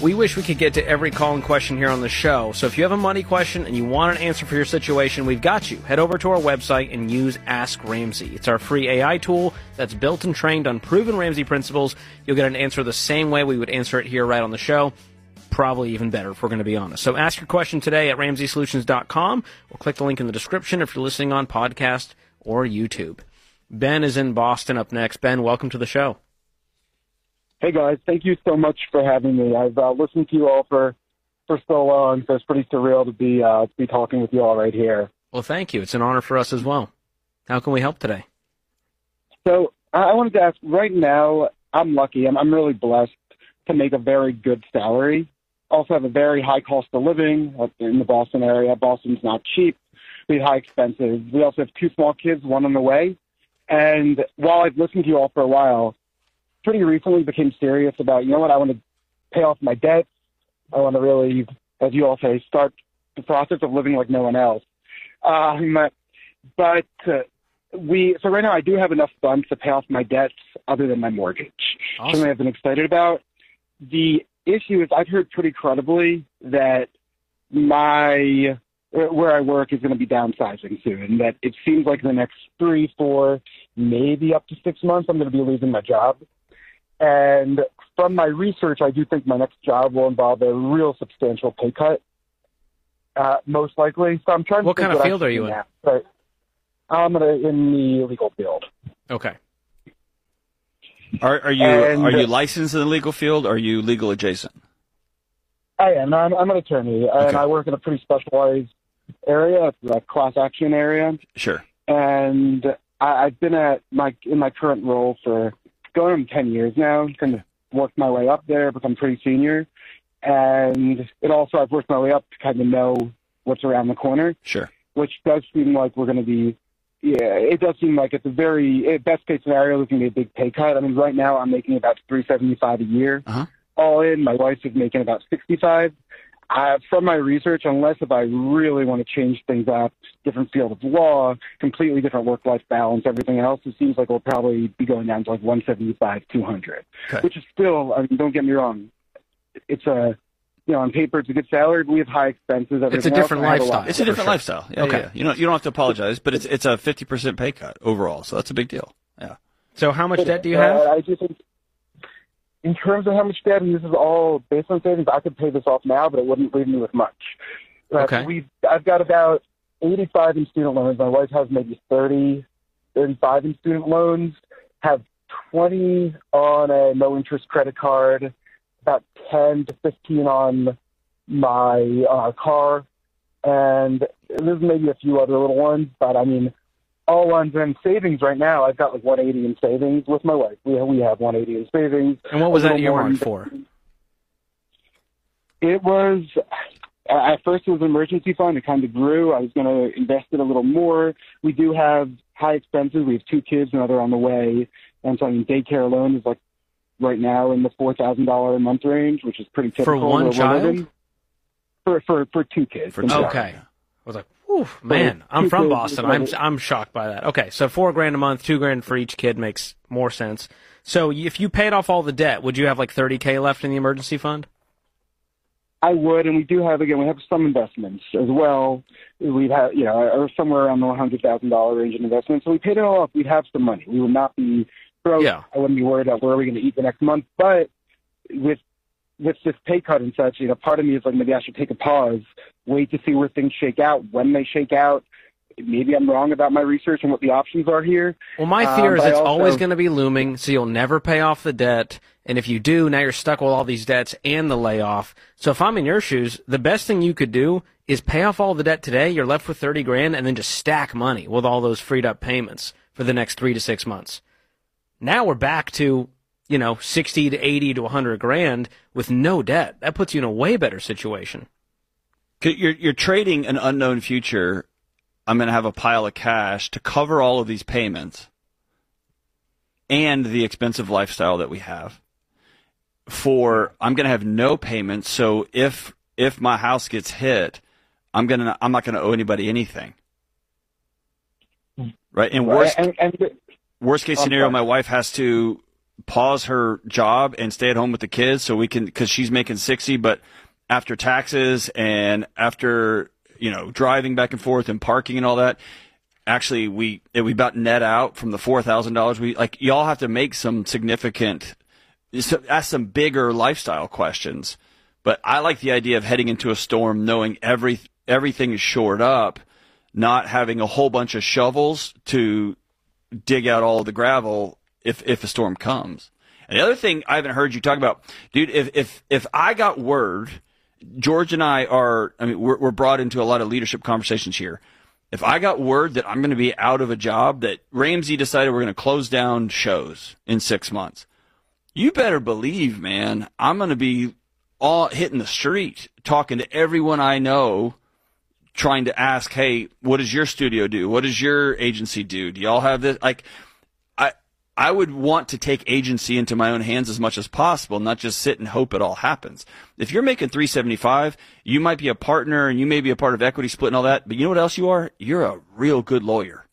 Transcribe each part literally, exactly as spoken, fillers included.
We wish we could get to every call and question here on the show. So if you have a money question and you want an answer for your situation, we've got you. Head over to our website and use Ask Ramsey. It's our free A I tool that's built and trained on proven Ramsey principles. You'll get an answer the same way we would answer it here right on the show. Probably even better if we're going to be honest. So ask your question today at ramsey solutions dot com or click the link in the description if you're listening on podcast or YouTube. Ben is in Boston up next. Ben, welcome to the show. Hey, guys. Thank you so much for having me. I've uh, listened to you all for, for so long, so it's pretty surreal to be uh, to be talking with you all right here. Well, thank you. It's an honor for us as well. How can we help today? So I wanted to ask, right now, I'm lucky. I'm, I'm really blessed to make a very good salary. Also have a very high cost of living in the Boston area. Boston's not cheap. We have high expenses. We also have two small kids, one on the way. And while I've listened to you all for a while, pretty recently became serious about, you know what, I want to pay off my debts. I want to really, as you all say, start the process of living like no one else. Um, but uh, we, so right now I do have enough funds to pay off my debts other than my mortgage. Awesome. Something I've been excited about. The issue is I've heard pretty credibly that my, where I work is going to be downsizing soon, that it seems like in the next three, four, maybe up to six months, I'm going to be losing my job. And from my research, I do think my next job will involve a real substantial pay cut, uh, most likely. So I'm trying to What think kind of what field are you in? At, but I'm gonna, in the legal field. Okay. Are, are you And- are you licensed in the legal field? Or are you legal adjacent? I am. I'm, I'm an attorney, and Okay. I work in a pretty specialized area, a class action area. Sure. And I, I've been at my in my current role for going on ten years now. Kind of worked my way up there, become pretty senior, and it also I've worked my way up to kind of know what's around the corner, Sure. which does seem like we're going to be. Yeah, it does seem like it's a very best case scenario. There's going to be a big pay cut. I mean, right now I'm making about three seventy five a year, Uh-huh. all in. My wife is making about sixty five. Uh, from my research, unless if I really want to change things up, different field of law, completely different work-life balance, everything else, it seems like we'll probably be going down to like one seventy-five, two hundred, Okay. which is still, I mean, don't get me wrong, it's a, you know, on paper it's a good salary, but we have high expenses. It's a everything else, different and I have lifestyle. lot. It's a different sure. lifestyle. Yeah, Okay. yeah. You don't you don't have to apologize, but it's it's a fifty percent pay cut overall, so that's a big deal. Yeah. So how much debt do you Uh, have? I just think, in terms of how much debt, and this is all based on savings, I could pay this off now, but it wouldn't leave me with much. Uh, Okay. We've, I've got about eighty-five in student loans. My wife has maybe thirty, thirty-five in student loans, have twenty on a no-interest credit card, about ten to fifteen on my uh, car, and there's maybe a few other little ones, but I mean, all ones in savings right now, I've got like one eighty in savings with my wife. We have, we have one eighty in savings. And what was A that little more earmarked in- for? It was, at first it was an emergency fund. It kind of grew. I was going to invest it a little more. We do have high expenses. We have two kids, another on the way. And so I mean, daycare alone is like right now in the four thousand dollars a month range, which is pretty typical. For one where we're child? living. For, for, for two kids. For I'm two. sorry. Okay. I was like, whew, man, I'm from Boston. I'm I'm shocked by that. Okay, so four grand a month, two grand for each kid makes more sense. So if you paid off all the debt, would you have like thirty K left in the emergency fund? I would, and we do have, again, we have some investments as well. We'd have, you know, or somewhere around the one hundred thousand dollars range in investments. So we paid it all off. We'd have some money. We would not be broke. Yeah. I wouldn't be worried about where are we going to eat the next month. But with with this pay cut and such, you know, part of me is like, maybe I should take a pause, wait to see where things shake out, when they shake out. Maybe I'm wrong about my research and what the options are here. Well, my Um, fear is but I it's also- always going to be looming, so you'll never pay off the debt. And if you do, now you're stuck with all these debts and the layoff. So if I'm in your shoes, the best thing you could do is pay off all the debt today. You're left with thirty grand, and then just stack money with all those freed up payments for the next three to six months. Now we're back to, you know, sixty to eighty to one hundred grand with no debt. That puts you in a way better situation. You're you're trading an unknown future. I'm going to have a pile of cash to cover all of these payments and the expensive lifestyle that we have. For I'm going to have no payments, so if if my house gets hit, I'm gonna I'm not going to owe anybody anything, right? In worst and, and worst case I'm scenario, sorry. my wife has to pause her job and stay at home with the kids so we can, because she's making sixty, but after taxes and after, you know, driving back and forth and parking and all that, actually we we about net out from the four thousand dollars. We like y'all have to make some significant, ask some bigger lifestyle questions. But I like the idea of heading into a storm knowing every everything is shored up, not having a whole bunch of shovels to dig out all the gravel if if a storm comes. And the other thing I haven't heard you talk about, dude, if if if I got word, George and I are, I mean, we're, we're brought into a lot of leadership conversations here. If I got word that I'm going to be out of a job, that Ramsey decided we're going to close down shows in six months, you better believe, man, I'm going to be all hitting the street, talking to everyone I know, trying to ask, hey, what does your studio do? What does your agency do? Do y'all have this? Like, I I would want to take agency into my own hands as much as possible, not just sit and hope it all happens. If you're making three seventy-five, you might be a partner and you may be a part of equity split and all that, but you know what else you are? You're a real good lawyer.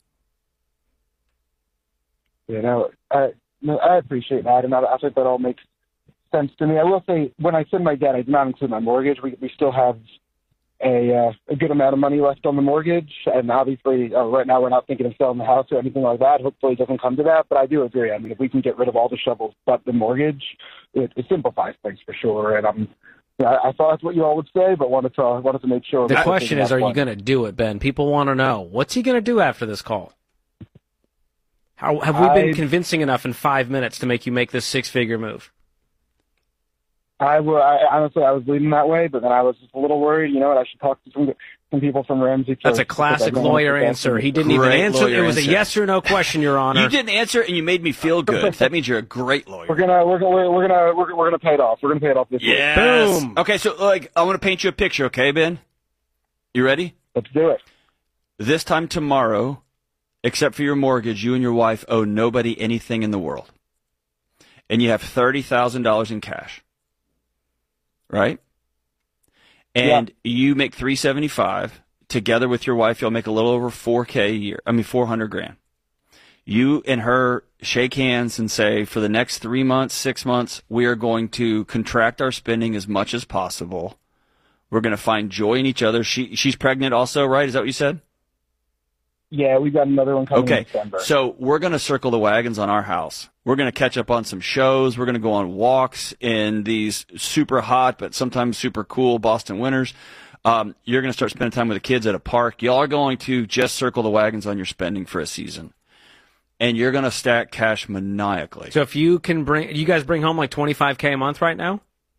You know, I, no, I appreciate that, and I, I think that all makes sense to me. I will say, when I send my debt, I do not include my mortgage. We we still have a uh, a good amount of money left on the mortgage, and obviously uh, right now we're not thinking of selling the house or anything like that. Hopefully it doesn't come to that, but I do agree. I mean, if we can get rid of all the shovels but the mortgage, it, it simplifies things for sure. And I'm, yeah, I, I thought that's what you all would say, but wanted to wanted to make sure. The question is, are you going to do it, Ben? People want to know, what's he going to do after this call? How have we been I, convincing enough in five minutes to make you make this six-figure move? I, I honestly, I was leading that way, but then I was just a little worried. You know what? I should talk to some some people from Ramsey. That's a classic lawyer answer. He didn't even answer. It was a yes or no question, Your Honor. You didn't answer, and you made me feel good. That means you're a great lawyer. We're gonna, we're gonna, we're gonna, we're, we're gonna pay it off. We're gonna pay it off this yes. week. Boom. Okay, so like, I want to paint you a picture. Okay, Ben, you ready? Let's do it. This time tomorrow, except for your mortgage, you and your wife owe nobody anything in the world, and you have thirty thousand dollars in cash. Right? And yeah. You make three seventy-five. Together with your wife, you'll make a little over four K a year. I mean, four hundred grand. You and her shake hands and say, for the next three months, six months, we are going to contract our spending as much as possible. We're going to find joy in each other. She She's pregnant also, right? Is that what you said? Yeah, we've got another one coming okay. in December. So we're going to circle the wagons on our house. We're going to catch up on some shows. We're going to go on walks in these super hot but sometimes super cool Boston winters. Um, you're going to start spending time with the kids at a park. Y'all are going to just circle the wagons on your spending for a season. And you're going to stack cash maniacally. So if you can bring, you guys bring home like twenty-five K a month right now?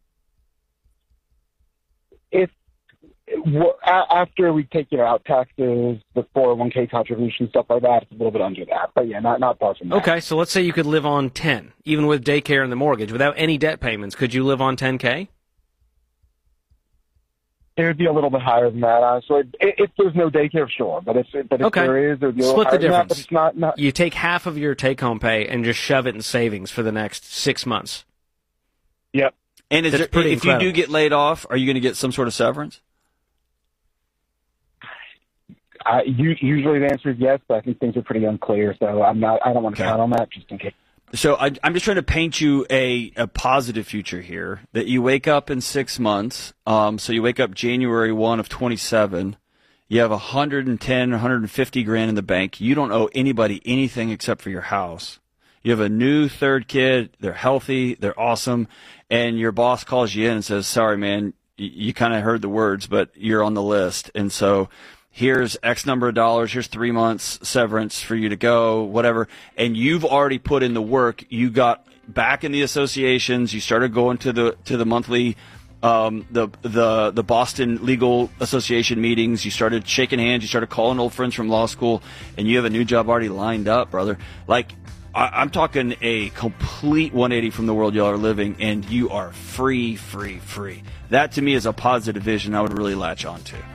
If After we take, you know, out taxes, the four oh one K contribution, stuff like that, it's a little bit under that. But yeah, not not far from that. Okay, so let's say you could live on ten, even with daycare and the mortgage, without any debt payments. Could you live on ten K? It would be a little bit higher than that, honestly. If, if there's no daycare, sure. But if, but if okay. there is, it would be a Split little the higher difference. than that, but it's not, not... You take half of your take-home pay and just shove it in savings for the next six months. Yep. And is there, if incredible. you do get laid off, are you going to get some sort of severance? I, usually the answer is yes, but I think things are pretty unclear, so I'm not. I don't want to okay. count on that just in case. So I, I'm just trying to paint you a, a positive future here. That you wake up in six months. Um, so you wake up January first of twenty-seven. You have one hundred ten, one hundred fifty grand in the bank. You don't owe anybody anything except for your house. You have a new third kid. They're healthy. They're awesome. And your boss calls you in and says, "Sorry, man, you, you kind of heard the words, but you're on the list." And so here's X number of dollars, here's three months severance for you to go, whatever. And you've already put in the work. You got back in the associations. You started going to the to the monthly, um, the the the Boston Legal Association meetings. You started shaking hands. You started calling old friends from law school, and you have a new job already lined up, brother. Like, I, I'm talking a complete one eighty from the world y'all are living, and you are free, free, free. That to me is a positive vision I would really latch on to.